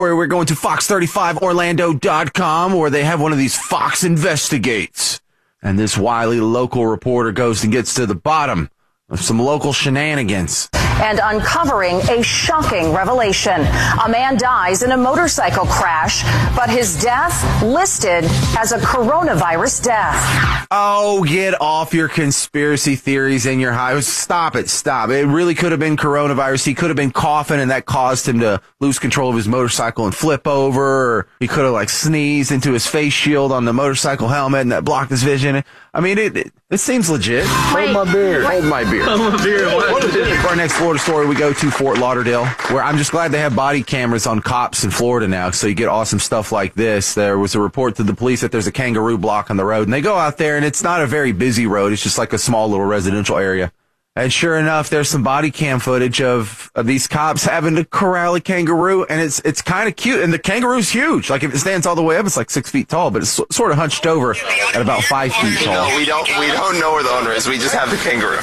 Where we're going to Fox35Orlando.com, where they have one of these Fox Investigates. And this wily local reporter goes and gets to the bottom of some local shenanigans. And uncovering a shocking revelation. A man dies in a motorcycle crash, but his death listed as a coronavirus death. Oh, get off your conspiracy theories and your high. Stop it. It really could have been coronavirus. He could have been coughing, and that caused him to lose control of his motorcycle and flip over. Or he could have sneezed into his face shield on the motorcycle helmet, and that blocked his vision. I mean, it seems legit. Hold my beer. Hold my beer. Hold my beer. What is it? For our next Florida story, we go to Fort Lauderdale, where I'm just glad they have body cameras on cops in Florida now, so you get awesome stuff like this. There was a report to the police that there's a kangaroo block on the road, and they go out there, and it's not a very busy road. It's just like a small little residential area. And sure enough, there's some body cam footage of these cops having to corral a kangaroo, and it's kind of cute. And the kangaroo's huge. Like, if it stands all the way up, it's like 6 feet tall, but it's sort of hunched over at about 5 feet tall. No, we don't know where the owner is. We just have the kangaroo.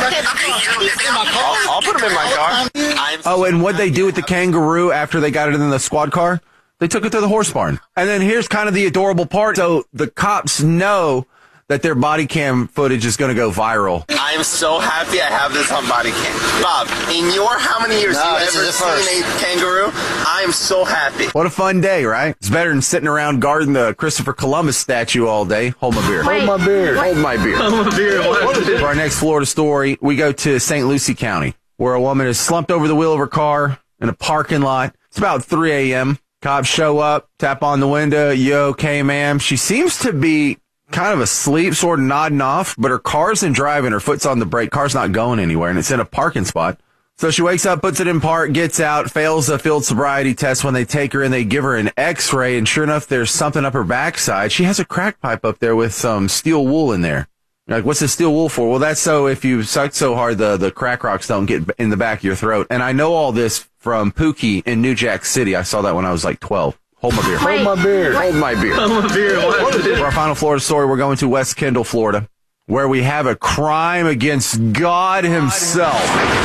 I'll put him in my car. Oh, and what they do with the kangaroo after they got it in the squad car? They took it to the horse barn. And then here's kind of the adorable part. So the cops know that their body cam footage is going to go viral. I'm so happy I have this on body cam. Bob, in your how many years have you ever seen a kangaroo? I'm so happy. What a fun day, right? It's better than sitting around guarding the Christopher Columbus statue all day. Hold my beer. Hold my beer. Hold my beer. Hold my beer. For our next Florida story, we go to St. Lucie County, where a woman is slumped over the wheel of her car in a parking lot. It's about 3 a.m. Cops show up, tap on the window. You okay, ma'am? She seems to be kind of asleep, sort of nodding off, but her car's in driving, her foot's on the brake, car's not going anywhere, and it's in a parking spot. So she wakes up, puts it in park, gets out, fails a field sobriety test. When they take her in, they give her an x-ray, and sure enough, there's something up her backside. She has a crack pipe up there with some steel wool in there. You're like, what's the steel wool for? Well, that's so if you suck so hard, the crack rocks don't get in the back of your throat. And I know all this from Pookie in New Jack City. I saw that when I was like 12. Hold my beer. Hold my beer. Hold my beer. Hold my beer. For our final Florida story, we're going to West Kendall, Florida, where we have a crime against God himself.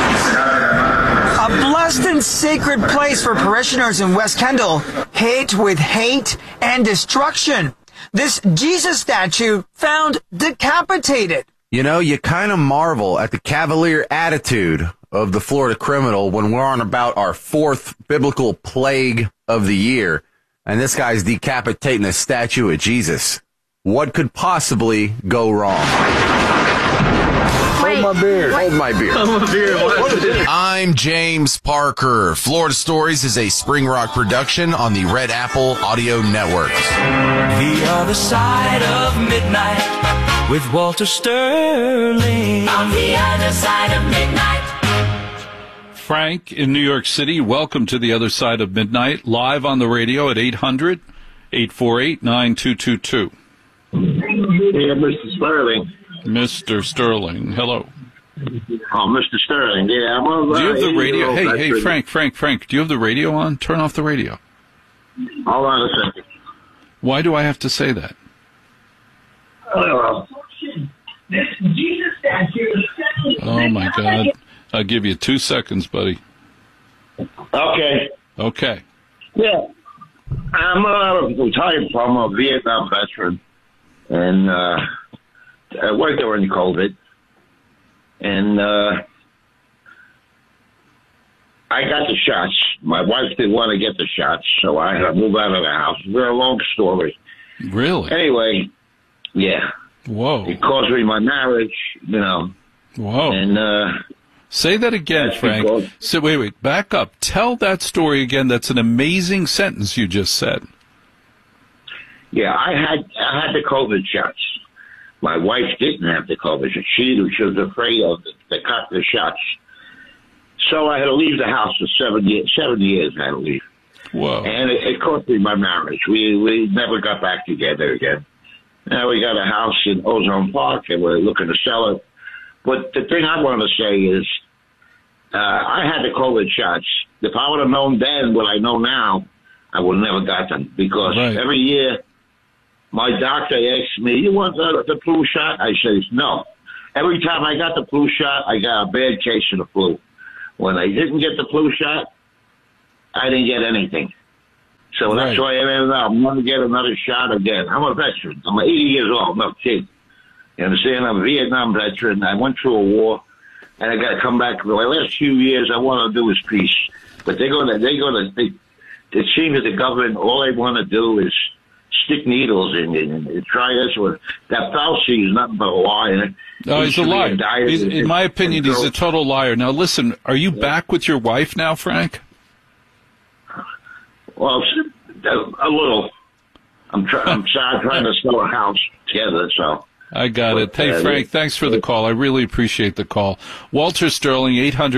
A blessed and sacred place for parishioners in West Kendall hit with hate and destruction. This Jesus statue found decapitated. You know, you kind of marvel at the cavalier attitude of the Florida criminal when we're on about our fourth biblical plague of the year. And this guy's decapitating a statue of Jesus. What could possibly go wrong? Hold my beer. Hold my beer. Hold my beer. I'm James Parker. Florida Stories is a Spring Rock production on the Red Apple Audio Network. The Other Side of Midnight with Walter Sterling. On the Other Side of Midnight. Frank in New York City, welcome to The Other Side of Midnight, live on the radio at 800-848-9222. Yeah, Mr. Sterling. Mr. Sterling, hello. Oh, Mr. Sterling, yeah. Well, do you have the radio? Hey, Frank, do you have the radio on? Turn off the radio. Hold on a second. Why do I have to say that? Oh, Oh, my God. I'll give you 2 seconds, buddy. Okay. Okay. Yeah. I'm retired from a Vietnam veteran, and I worked during COVID, and I got the shots. My wife didn't want to get the shots, so I had to move out of the house. It's a very long story. Really? Anyway, yeah. Whoa. It cost me my marriage, you know. Whoa. And say that again, Frank. So wait, back up. Tell that story again. That's an amazing sentence you just said. Yeah, I had the COVID shots. My wife didn't have the COVID shots. She was afraid of the shots. So I had to leave the house for 7 years. 7 years I had to leave. Whoa. And it cost me my marriage. We never got back together again. Now we got a house in Ozone Park, and we're looking to sell it. But the thing I want to say is, I had the COVID shots. If I would have known then what I know now, I would have never got them. Because every year, my doctor asks me, you want the flu shot? I say, no. Every time I got the flu shot, I got a bad case of the flu. When I didn't get the flu shot, I didn't get anything. So that's why I'm going to get another shot again. I'm a veteran. I'm 80 years old. I'm not kid. You understand? I'm a Vietnam veteran. I went through a war, and I got to come back. The last few years, I want to do is peace. But it seems that the government, all they want to do is stick needles in try this with that Fauci is nothing but a liar. No, he's a liar. In my opinion, he's a total liar. Now, listen, are you back with your wife now, Frank? Well, a little. I'm trying to sell a house together, so. I got it. Hey, Frank, thanks for the call. I really appreciate the call. Walter Sterling,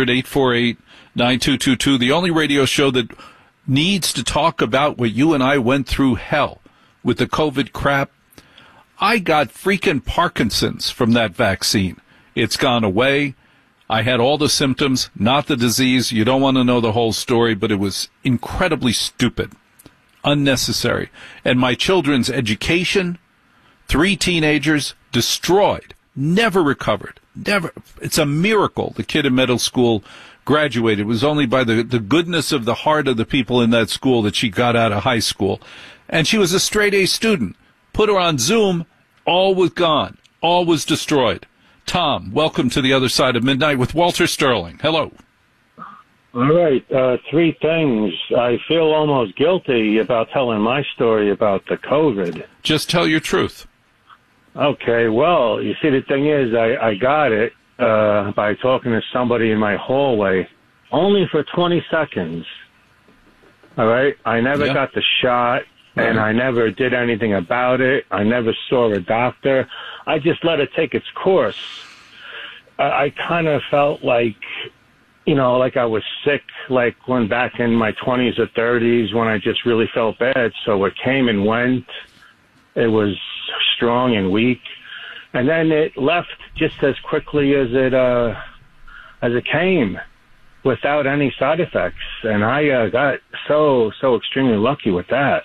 800-848-9222, the only radio show that needs to talk about what you and I went through hell with the COVID crap. I got freaking Parkinson's from that vaccine. It's gone away. I had all the symptoms, not the disease. You don't want to know the whole story, but it was incredibly stupid, unnecessary. And my children's education, 3 teenagers, destroyed, never recovered, never. It's a miracle the kid in middle school graduated. It was only by the goodness of the heart of the people in that school that she got out of high school. And she was a straight A student. Put her on Zoom, all was gone, all was destroyed. Tom, welcome to the other side of midnight with Walter Sterling. Hello. All right, 3 things. I feel almost guilty about telling my story about the COVID. Just tell your truth. Okay, well, you see, the thing is, I got it by talking to somebody in my hallway, only for 20 seconds. All right? I never got the shot, and I never did anything about it. I never saw a doctor. I just let it take its course. I kind of felt like, like I was sick, like when back in my 20s or 30s when I just really felt bad. So it came and went. It was strong and weak. And then it left just as quickly as it came without any side effects. And I got so extremely lucky with that.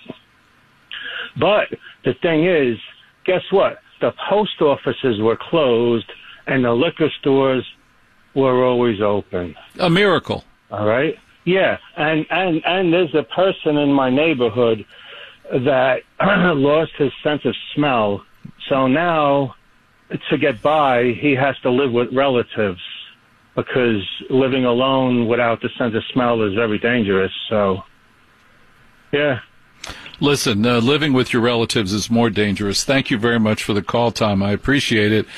But the thing is, guess what? The post offices were closed and the liquor stores were always open. A miracle. All right? Yeah. And there's a person in my neighborhood that lost his sense of smell. So now, to get by, he has to live with relatives because living alone without the sense of smell is very dangerous. So, yeah. Listen, living with your relatives is more dangerous. Thank you very much for the call, Tom. I appreciate it.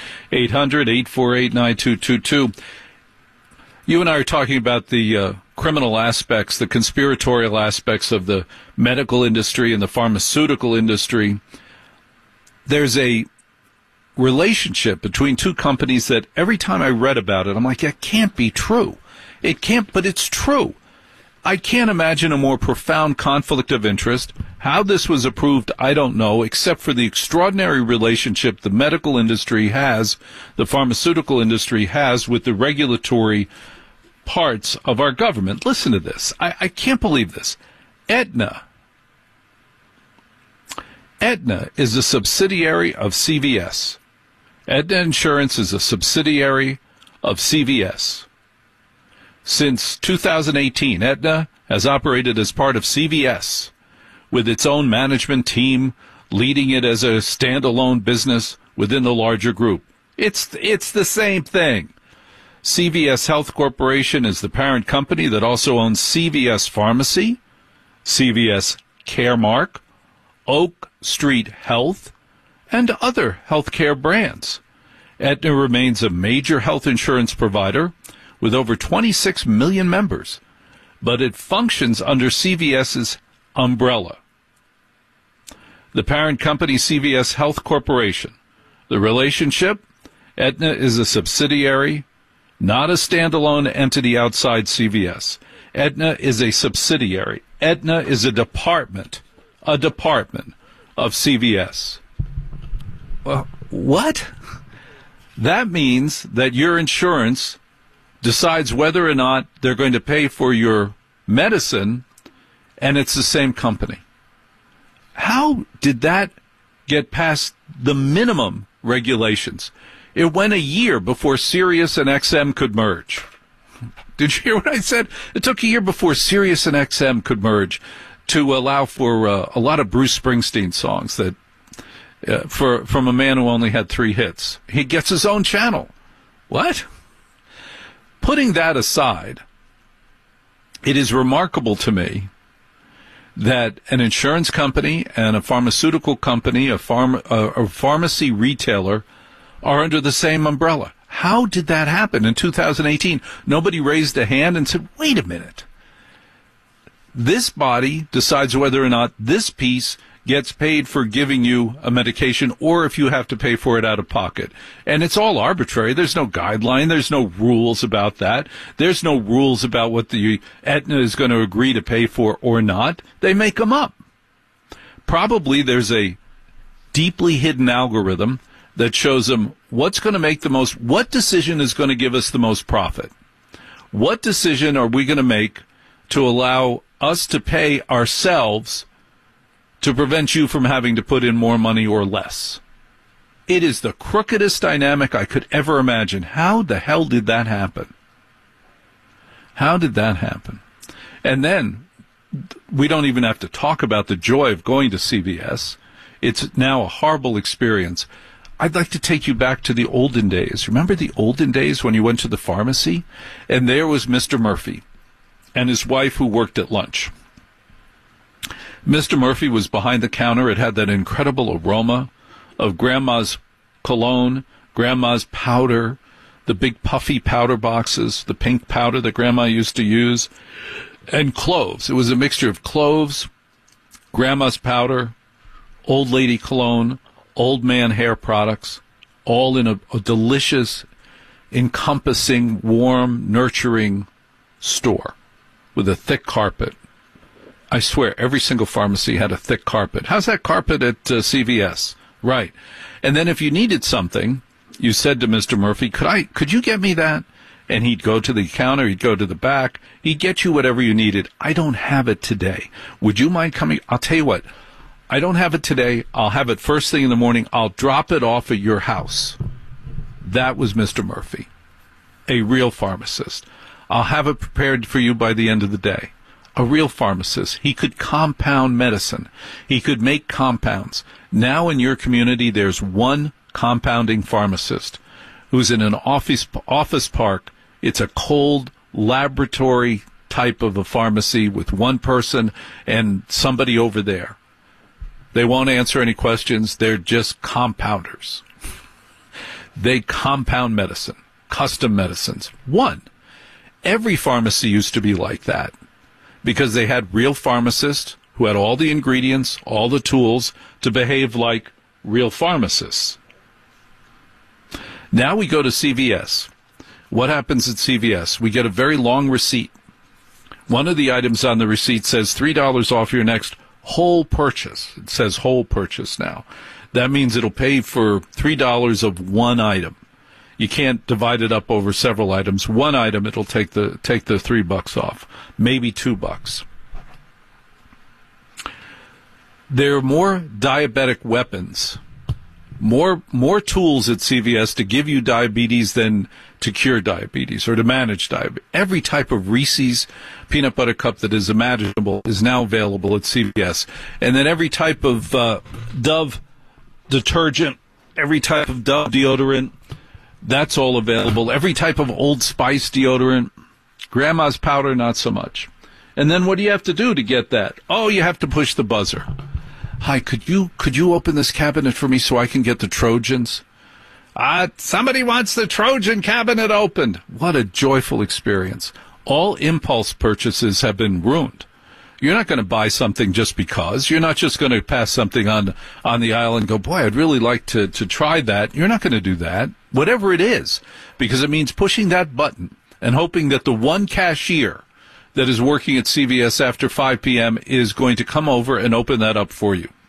800-848-9222. You and I are talking about the criminal aspects, the conspiratorial aspects of the medical industry and the pharmaceutical industry. There's a relationship between 2 companies that every time I read about it, I'm like, it can't be true. It can't, but it's true. I can't imagine a more profound conflict of interest. How this was approved, I don't know, except for the extraordinary relationship the medical industry has, the pharmaceutical industry has with the regulatory parts of our government. Listen to this. I can't believe this. Aetna is a subsidiary of CVS. Aetna Insurance is a subsidiary of CVS. Since 2018, Aetna has operated as part of CVS with its own management team, leading it as a standalone business within the larger group. It's the same thing. CVS Health Corporation is the parent company that also owns CVS Pharmacy, CVS Caremark, Oak Street Health, and other healthcare brands. Aetna remains a major health insurance provider with over 26 million members, but it functions under CVS's umbrella. The parent company, CVS Health Corporation. The relationship, Aetna is a subsidiary, not a standalone entity outside CVS. Aetna is a subsidiary. Aetna is a department of CVS. Well, what? That means that your insurance decides whether or not they're going to pay for your medicine, and it's the same company. How did that get past the minimum regulations? It went a year before Sirius and XM could merge. Did you hear what I said? It took a year before Sirius and XM could merge to allow for a lot of Bruce Springsteen songs that from a man who only had 3 hits. He gets his own channel. What? Putting that aside, it is remarkable to me that an insurance company and a pharmaceutical company, a pharmacy retailer are under the same umbrella. How did that happen in 2018? Nobody raised a hand and said, wait a minute. This body decides whether or not this piece gets paid for giving you a medication or if you have to pay for it out of pocket. And it's all arbitrary. There's no guideline. There's no rules about that. There's no rules about what the Aetna is going to agree to pay for or not. They make them up. Probably there's a deeply hidden algorithm that shows them what's going to make the most, what decision is going to give us the most profit? What decision are we going to make to allow us to pay ourselves to prevent you from having to put in more money or less? It is the crookedest dynamic I could ever imagine. How the hell did that happen? How did that happen? And then we don't even have to talk about the joy of going to CVS. It's now a horrible experience. I'd like to take you back to the olden days. Remember the olden days when you went to the pharmacy? And there was Mr. Murphy and his wife who worked at lunch. Mr. Murphy was behind the counter. It had that incredible aroma of Grandma's cologne, Grandma's powder, the big puffy powder boxes, the pink powder that Grandma used to use, and cloves. It was a mixture of cloves, Grandma's powder, old lady cologne, old man hair products, all in a delicious, encompassing, warm, nurturing store with a thick carpet. I swear, every single pharmacy had a thick carpet. How's that carpet at CVS? Right. And then if you needed something, you said to Mr. Murphy, could you get me that? And he'd go to the counter, he'd go to the back, he'd get you whatever you needed. I don't have it today. Would you mind coming? I'll tell you what, I don't have it today. I'll have it first thing in the morning. I'll drop it off at your house. That was Mr. Murphy, a real pharmacist. I'll have it prepared for you by the end of the day. A real pharmacist. He could compound medicine. He could make compounds. Now in your community, there's one compounding pharmacist who's in an office park. It's a cold laboratory type of a pharmacy with one person and somebody over there. They won't answer any questions. They're just compounders. They compound medicine, custom medicines. One. Every pharmacy used to be like that, because they had real pharmacists who had all the ingredients, all the tools to behave like real pharmacists. Now we go to CVS. What happens at CVS? We get a very long receipt. One of the items on the receipt says $3 off your next whole purchase. It says whole purchase now. That means it'll pay for $3 of one item. You can't divide it up over several items. One item, it'll take the $3 off, maybe $2. There are more diabetic weapons, more tools at CVS to give you diabetes than to cure diabetes or to manage diabetes. Every type of Reese's peanut butter cup that is imaginable is now available at CVS. And then every type of Dove detergent, every type of Dove deodorant, that's all available. Every type of Old Spice deodorant. Grandma's powder, not so much. And then what do you have to do to get that? Oh, you have to push the buzzer. Hi, could you open this cabinet for me so I can get the Trojans? Somebody wants the Trojan cabinet opened. What a joyful experience. All impulse purchases have been ruined. You're not going to buy something just because. You're not just going to pass something on the aisle and go, boy, I'd really like to try that. You're not going to do that, whatever it is, because it means pushing that button and hoping that the one cashier that is working at CVS after 5 p.m. is going to come over and open that up for you.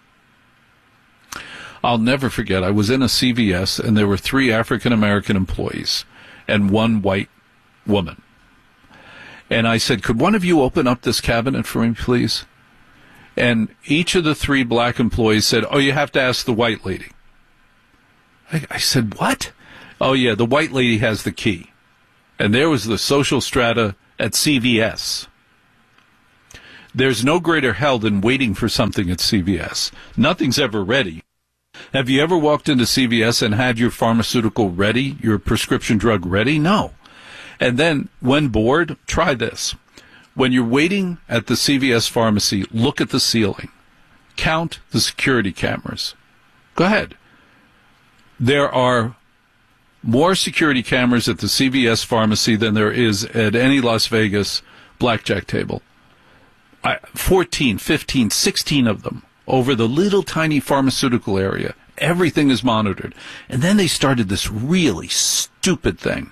I'll never forget, I was in a CVS, and there were 3 African-American employees and 1 white woman. And I said, could one of you open up this cabinet for me, please? And each of the 3 black employees said, oh, you have to ask the white lady. I said, what? Oh, yeah, the white lady has the key. And there was the social strata at CVS. There's no greater hell than waiting for something at CVS. Nothing's ever ready. Have you ever walked into CVS and had your pharmaceutical ready, your prescription drug ready? No. And then, when bored, try this. When you're waiting at the CVS pharmacy, look at the ceiling. Count the security cameras. Go ahead. There are more security cameras at the CVS pharmacy than there is at any Las Vegas blackjack table. 14, 15, 16 of them over the little tiny pharmaceutical area. Everything is monitored. And then they started this really stupid thing.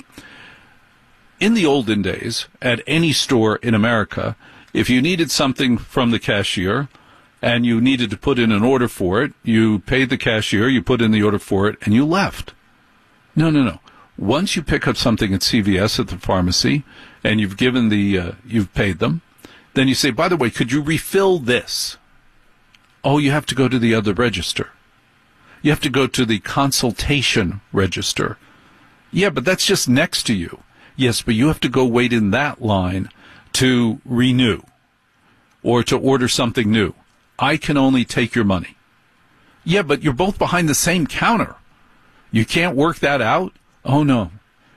In the olden days, at any store in America, if you needed something from the cashier and you needed to put in an order for it, you paid the cashier, you put in the order for it, and you left. No. Once you pick up something at CVS at the pharmacy and you've paid them, then you say, by the way, could you refill this? Oh, you have to go to the other register. You have to go to the consultation register. Yeah, but that's just next to you. Yes, but you have to go wait in that line to renew or to order something new. I can only take your money. Yeah, but you're both behind the same counter. You can't work that out? Oh, no.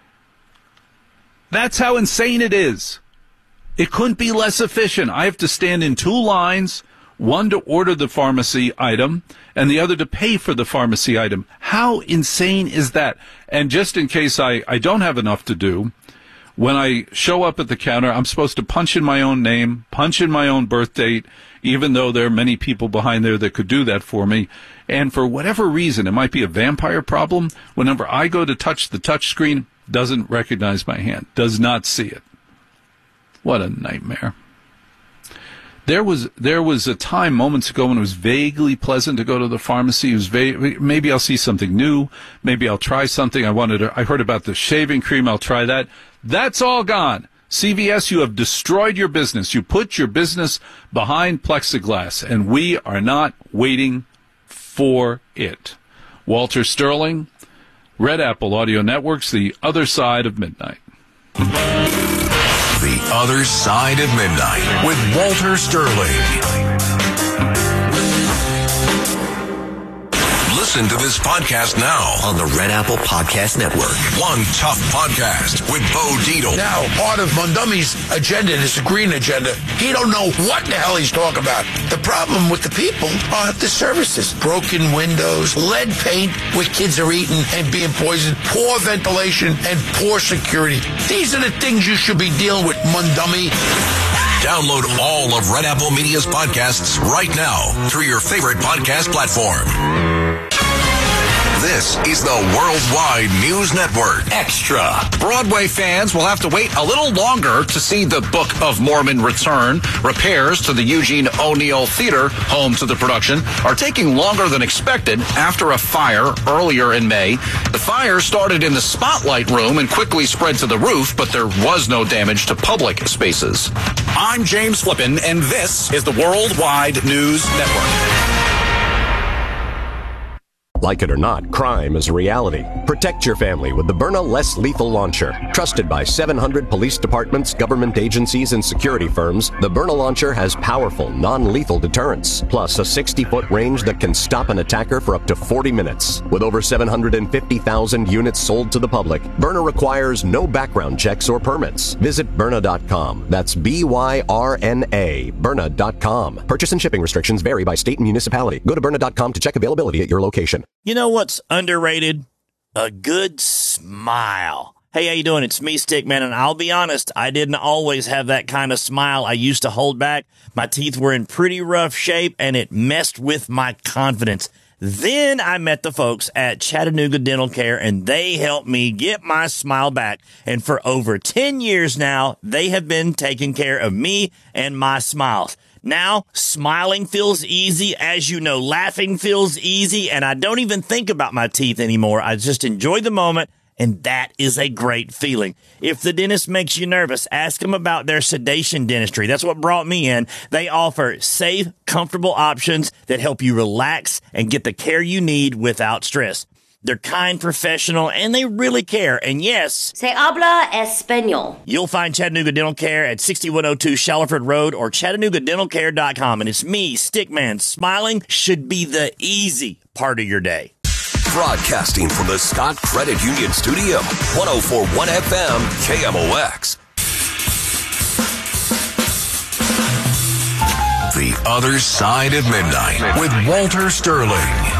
That's how insane it is. It couldn't be less efficient. I have to stand in two lines, one to order the pharmacy item and the other to pay for the pharmacy item. How insane is that? And just in case I don't have enough to do, when I show up at the counter, I'm supposed to punch in my own name, punch in my own birth date, even though there are many people behind there that could do that for me. And for whatever reason, it might be a vampire problem. Whenever I go to touch the touch screen, doesn't recognize my hand, does not see it. What a nightmare. There was a time moments ago when it was vaguely pleasant to go to the pharmacy. It was maybe I'll see something new. Maybe I'll try something. I heard about the shaving cream. I'll try that. That's all gone. CVS, you have destroyed your business. You put your business behind plexiglass, and we are not waiting for it. Walter Sterling, Red Apple Audio Networks, The Other Side of Midnight. The Other Side of Midnight with Walter Sterling. Listen to this podcast now on the Red Apple Podcast Network. One Tough Podcast with Bo Dietl. Now, part of Mondami's agenda, this green agenda, he don't know what the hell he's talking about. The problem with the people are the services. Broken windows, lead paint where kids are eating and being poisoned, poor ventilation, and poor security. These are the things you should be dealing with, Mondami. Download all of Red Apple Media's podcasts right now through your favorite podcast platform. This is the Worldwide News Network Extra. Broadway fans will have to wait a little longer to see the Book of Mormon return. Repairs to the Eugene O'Neill Theater, home to the production, are taking longer than expected after a fire earlier in May. The fire started in the Spotlight Room and quickly spread to the roof, but there was no damage to public spaces. I'm James Flippin, and this is the Worldwide News Network. Like it or not, crime is a reality. Protect your family with the Byrna Less Lethal Launcher. Trusted by 700 police departments, government agencies, and security firms, the Byrna Launcher has powerful, non-lethal deterrence, plus a 60-foot range that can stop an attacker for up to 40 minutes. With over 750,000 units sold to the public, Byrna requires no background checks or permits. Visit Byrna.com. That's B-Y-R-N-A, Byrna.com. Purchase and shipping restrictions vary by state and municipality. Go to Byrna.com to check availability at your location. You know what's underrated? A good smile. Hey, how you doing? It's me, Stickman, and I'll be honest, I didn't always have that kind of smile. I used to hold back. My teeth were in pretty rough shape, and it messed with my confidence. Then I met the folks at Chattanooga Dental Care, and they helped me get my smile back. And for over 10 years now, they have been taking care of me and my smiles. Now, smiling feels easy. As you know, laughing feels easy, and I don't even think about my teeth anymore. I just enjoy the moment, and that is a great feeling. If the dentist makes you nervous, ask them about their sedation dentistry. That's what brought me in. They offer safe, comfortable options that help you relax and get the care you need without stress. They're kind, professional, and they really care. And yes, se habla español. You'll find Chattanooga Dental Care at 6102 Shalford Road or ChattanoogaDentalCare.com. And it's me, Stickman. Smiling should be the easy part of your day. Broadcasting from the Scott Credit Union Studio, 104.1 FM, KMOX. The Other Side of Midnight with Walter Sterling.